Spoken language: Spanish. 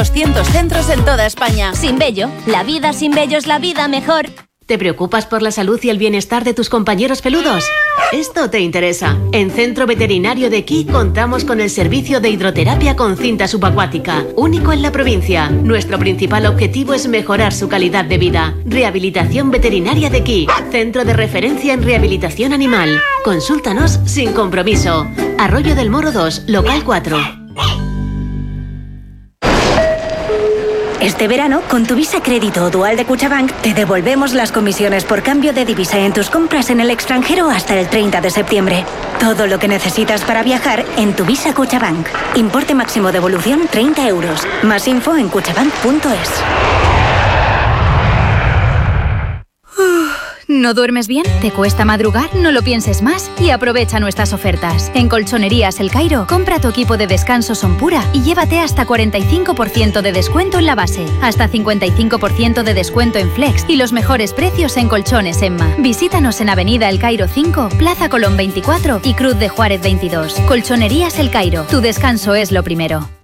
200 centros en toda España. Sin vello, la vida sin vello es la vida mejor. ¿Te preocupas por la salud y el bienestar de tus compañeros peludos? Esto te interesa. En Centro Veterinario de Quí contamos con el servicio de hidroterapia con cinta subacuática, único en la provincia. Nuestro principal objetivo es mejorar su calidad de vida. Rehabilitación Veterinaria de Quí, centro de referencia en rehabilitación animal. Consúltanos sin compromiso. Arroyo del Moro 2, local 4. Este verano, con tu Visa Crédito o Dual de Cuchabank, te devolvemos las comisiones por cambio de divisa en tus compras en el extranjero hasta el 30 de septiembre. Todo lo que necesitas para viajar en tu Visa Cuchabank. Importe máximo de devolución 30 euros. Más info en cuchabank.es. ¿No duermes bien? ¿Te cuesta madrugar? No lo pienses más y aprovecha nuestras ofertas. En Colchonerías El Cairo, compra tu equipo de descanso Sonpura y llévate hasta 45% de descuento en la base, hasta 55% de descuento en Flex y los mejores precios en colchones Emma. Visítanos en Avenida El Cairo 5, Plaza Colón 24 y Cruz de Juárez 22. Colchonerías El Cairo, tu descanso es lo primero.